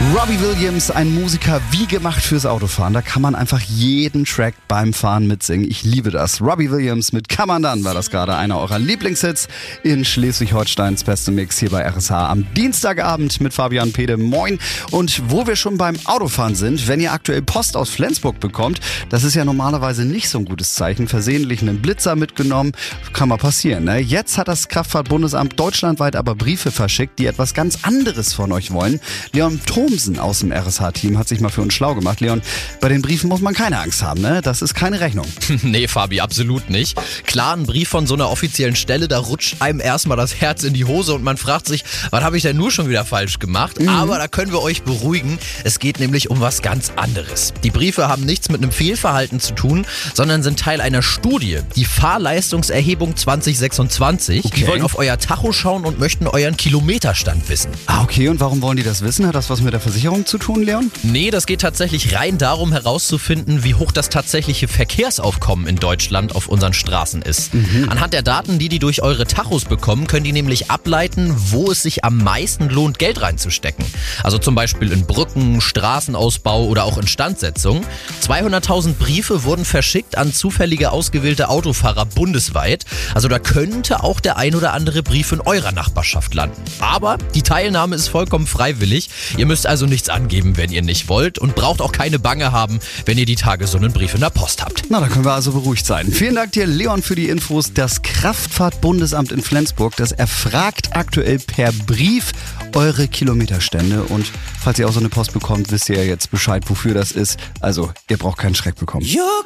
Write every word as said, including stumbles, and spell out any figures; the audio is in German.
Robbie Williams, ein Musiker wie gemacht fürs Autofahren. Da kann man einfach jeden Track beim Fahren mitsingen. Ich liebe das. Robbie Williams mit Kann man dann war das gerade einer eurer Lieblingshits in Schleswig-Holsteins beste Mix hier bei R S H am Dienstagabend mit Fabian Pede. Moin. Und wo wir schon beim Autofahren sind, wenn ihr aktuell Post aus Flensburg bekommt, das ist ja normalerweise nicht so ein gutes Zeichen. Versehentlich einen Blitzer mitgenommen, kann mal passieren. Ne? Jetzt hat das Kraftfahrtbundesamt deutschlandweit aber Briefe verschickt, die etwas ganz anderes von euch wollen. Leon Thomsen aus dem R S H-Team hat sich mal für uns schlau gemacht. Leon, bei den Briefen muss man keine Angst haben, ne? Das ist keine Rechnung. Nee, Fabi, absolut nicht. Klar, ein Brief von so einer offiziellen Stelle, da rutscht einem erstmal das Herz in die Hose und man fragt sich, was habe ich denn nur schon wieder falsch gemacht? Mhm. Aber da können wir euch beruhigen. Es geht nämlich um was ganz anderes. Die Briefe haben nichts mit einem Fehlverhalten zu tun, sondern sind Teil einer Studie, die Fahrleistungserhebung zwanzig sechsundzwanzig. Okay. Die wollen auf euer Tacho schauen und möchten euren Kilometerstand wissen. Ah, okay. Und warum wollen die das wissen? Hat das was mit der Versicherung zu tun, Leon? Nee, das geht tatsächlich rein darum herauszufinden, wie hoch das tatsächliche Verkehrsaufkommen in Deutschland auf unseren Straßen ist. Mhm. Anhand der Daten, die die durch eure Tachos bekommen, können die nämlich ableiten, wo es sich am meisten lohnt, Geld reinzustecken. Also zum Beispiel in Brücken, Straßenausbau oder auch Instandsetzung. zweihunderttausend Briefe wurden verschickt an zufällige ausgewählte Autofahrer bundesweit. Also da könnte auch der ein oder andere Brief in eurer Nachbarschaft landen. Aber die Teilnahme ist vollkommen freiwillig. Ihr müsst also nichts angeben, wenn ihr nicht wollt und braucht auch keine Bange haben, wenn ihr die Tage so einen Brief in der Post habt. Na, da können wir also beruhigt sein. Vielen Dank dir, Leon, für die Infos. Das Kraftfahrtbundesamt in Flensburg, das erfragt aktuell per Brief eure Kilometerstände. Und falls ihr auch so eine Post bekommt, wisst ihr ja jetzt Bescheid, wofür das ist. Also, ihr braucht keinen Schreck bekommen.